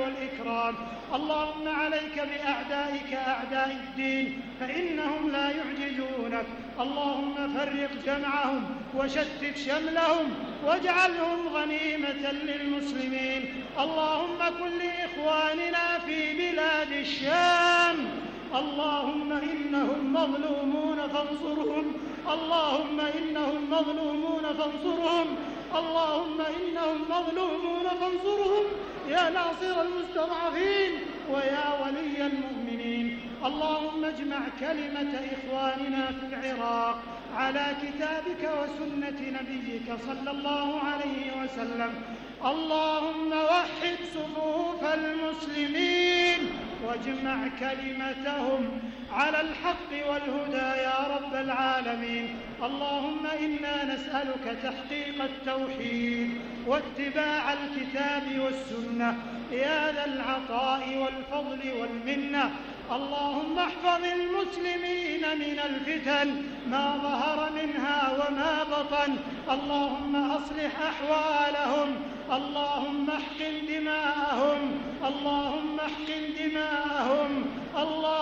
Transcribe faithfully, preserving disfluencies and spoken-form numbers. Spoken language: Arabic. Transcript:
والإكرام. اللهم عليك بأعدائك أعداء الدين فإنهم لا يعجزونك. اللهم فرق جمعهم وشتت شملهم واجعلهم غنيمة للمسلمين. اللهم كن لإخواننا في بلاد الشام، اللهم إنهم مظلومون فانصرهم، اللهم إنهم مظلومون فانصرهم، اللهم إنهم مظلومون فانصرهم يا ناصر المستضعفين ويا ولي المؤمنين. اللهم اجمع كلمة إخواننا في العراق على كتابك وسنة نبيك صلى الله عليه وسلم. اللهم وحد صفوف المسلمين واجمع كلمتهم على الحق والهدى يا رب العالمين. اللهم إنا نسألك تحقيق التوحيد واتباع الكتاب والسنة يا ذا العطاء والفضل والمنة. اللهم احفظ المسلمين من الفتن ما ظهر منها وما بطن. اللهم أصلح أحوالهم، اللهم احقن دماءهم، اللهم احقن دماءهم، اللهم